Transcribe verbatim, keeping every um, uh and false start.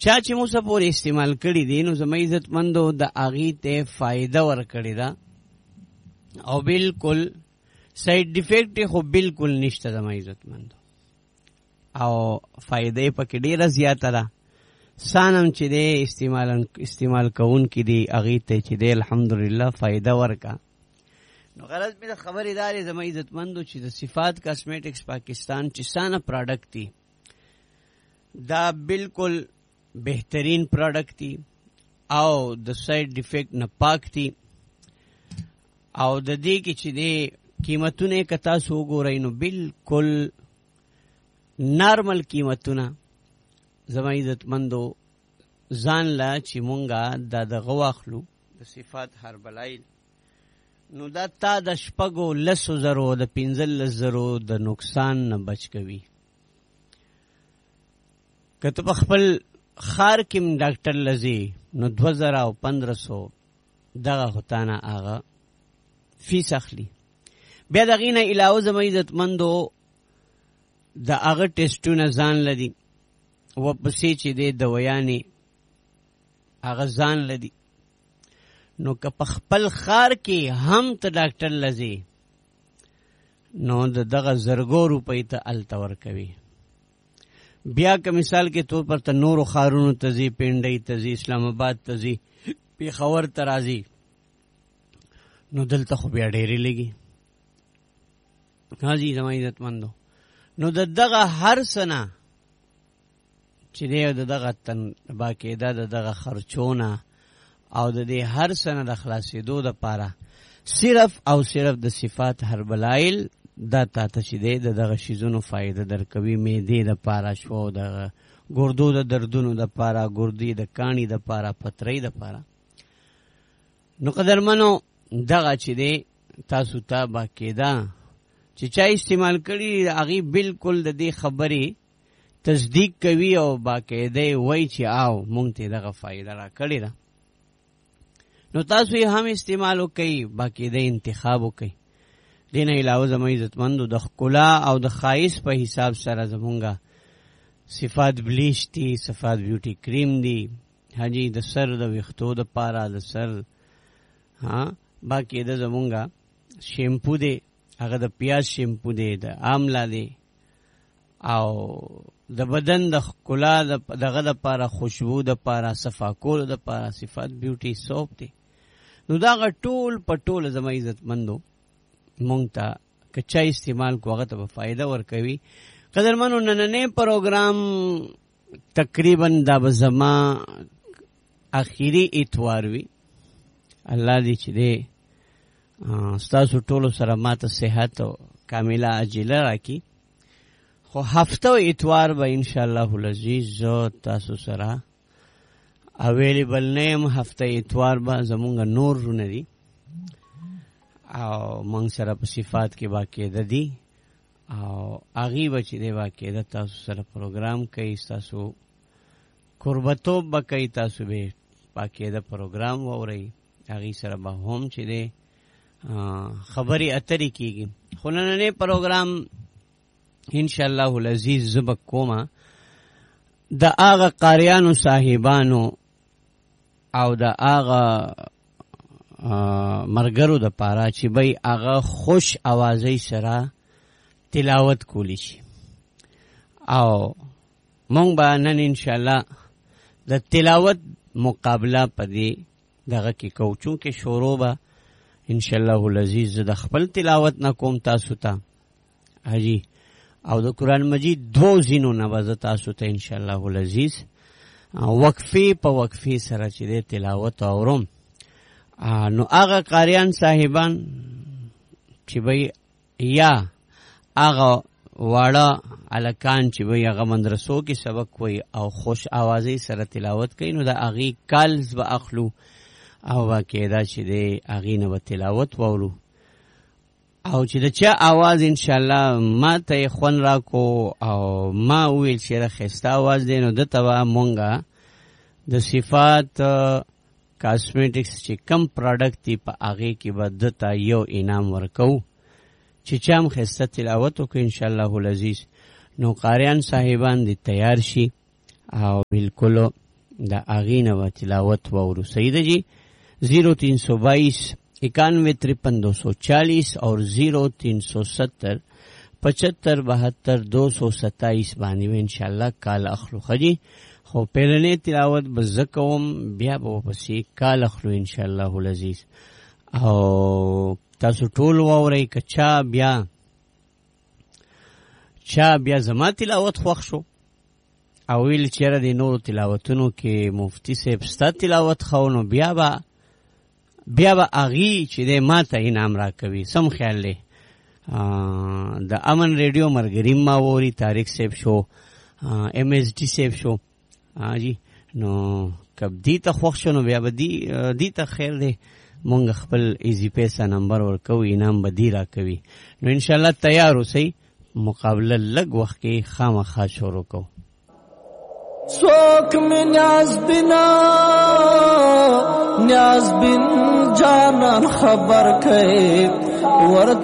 چا چې مو سپور استعمال کړی دی نو زما عزت مندو د اغي ته فائدہ ور کړی دا او بالکل سایډ ډیفیکټ خو بالکل نشته زما عزت مندو او فائدې پکې ډیره زیاته ده. سانم چې دی استعمال استعمال کوون کې دی اغي ته چې دی الحمدلله فائدہ ورکا. نو غرض مې د خبرې داري زما عزت مندو چې د صفات کاسمیټکس پاکستان چې سانه پروډکټ دی دا بالکل بهترین پروډکټ دی او د سایډ ډیفیکټ نه پاک دی او د دې کې چې دی قیمتونه کتا سو ګورئ نو بالکل نارمل قیمتونه زما عزت مندو ځان لا چې مونږه دا د غواخلو د صفات هربلایل نو دا تا د شپږو لسو زرو د پنځلس زرو د نقصان نه بچ کوي. که ته په خپل خار کې ډاکټر لذي نو دو زره او پندرہ سو دغه هوتانه هغه فیس اخلي. بیا دغې نه علاوه زما عزت مندو د هغه ټیسټونه ځان لدي وپسې چې دی دویانې هغه ځان لدي. نو که په خپل خار کې هم ته ډاکټر لځې نو د دغه زرګو روپۍ ته هلته ورکوي. بیا که مثال کې طور پر ته نورو ښارونو ته ځي، پنډۍ ته ځي، اسلام آباد ته ځي، پېښور ته راځي، نو دلته خو بیا ډېرې لګي. حاجي زما عزتمندو نو د دغه هر څه نه چې دی د دغه تن باقاعده د دغه خرچونه او د دې هر څه نه د خلاصېدو دپاره صرف او صرف د صفات هربلایل دا تا ته چې دی د دغه شیزونو فایده درکوي. معدې دپاره شو، د ګردو د دردونو دپاره، ګردې د کاڼي دپاره، پترۍ دپاره. نو قدرمنو دغه چې دی تاسو ته باقاعده چې چا استعمال کړي هغې بالکل د دې خبرې تصدیق کوي او باقاعده وایي چې آو مونږ ته دغه فایده را کړې ده. نو تاسو یې هم استعمال وکئ، باقاعده انتخاب وکئ. دې نه علاوه زما عزتمندو د ښکلا او د ښایست په حساب سره زمونږه صفات بلیچ دي، صفات بیوټي کریم دي، حاجي د سر د ویښتو دپاره د سر ها باقاعده زمونږه شیمپو دی، هغه د پیاز شیمپو دی، د آمله دی، او د بدن د ښکلا دغه دپاره خوشبو دپاره صفا کولو دپاره صفات بیوټي سوپ دی. نو دغه ټول په ټوله زما عزتمندو مونږ ته که چا استعمال کو هغه ته به فایده ورکوي. قدرمنو نننی پروګرام تقریبا دا به زما اخیری اتوار وي. الله دې چې دی ستاسو ټولو سره ماته صحت او کامله عاجله راکړي. خو هفته و اتوار به انشاءالله العزیز زه تاسو سره اویلیبل نه یم. هفته اتوار به زمونږ نور رونه دي او مونږ سره په صفات کې باقاعده دي او هغې به چې دی باقاعده تاسو سره پروګرام کوي، ستاسو قربتوب به کوي، تاسو به باقاعده پروګرام واورئ. هغې سره به هم چې دی خبرې اترې کېږي. خو نننی پروګرام انشاءالله العزیز زه به کومه د هغه قاریانو صاحبانو او د هغه مرګرو دپاره چې بی هغه خوش اوازۍ سره تلاوت کولی شي. او مونږ به نن انشاءالله د تلاوت مقابله په دې دغه کې کوو، چونکې شروع به انشاءالله العزیز زه د خپل تلاوت نه کوم تاسو ته حاجي، او د قرآن مجید دو زینو نه به زه تاسو ته انشاءالله العزیز وقفې په وقفې سره چې دی تلاوت اورم. نو هغه قاریان صاحبان چې به یا هغه واړه هلکان چې به هغه مدرسو کې سبق کوي او خوش اوازۍ سره تلاوت کوي، نو د هغې کالز به اخلو او باقاعده چې دی هغې نه به تلاوت واورو. او چې د چا آواز انشاءالله ما ته یې خوند راکو او ما وویل چې یاره ښایسته آواز دی، نو ده ته به مونږه د صفات کاسمیټکس چې کم پروډکټ دی په هغې کې به ده ته یو انعام ورکوو چې چا هم ښایسته تلاوت وکړو انشاءالله العزیز. نو قاریان صاحبان دې تیار شي او بالکل دا آغین و تلاوت و رسید جی زیرو تین سو بائیس اکانوے ترپن دو سو چالیس اور زیرو تین سو ستر پچہتر بہتر دو سو ستائیس بانی میں انشاءاللہ کال اخلو خجی خو پیرنے تلاوت بزکوم بیا با پسی کال اخلو انشاءاللہ العزیز. او تاسو ټول واورئ که چا بیا چا بیا زما تلاوت خوښ شو او ویل چیرې د نورو تلاوتونو کې مفتی صاحب ستا تلاوت خو نو بیا به بیا به هغې چې دی ما ته انعام را کوي. سم خیال دی. د امن ریډیو ملګري ما واوري، طارق صاحب شو، ایم ایس ډي صاحب شو جی. نو که دې ته خوښ شو نو بیا به دې ته خیر دی، مونږ خپل ایزی پیسه نمبر ورکوو، انعام به دې را کوي. نو انشاءالله تیار اوسئ، مقابله لږ وخت کې خامخا شروع کوو. سوک میں نیاز بنا نیاز بن جانان خبر کئے ورد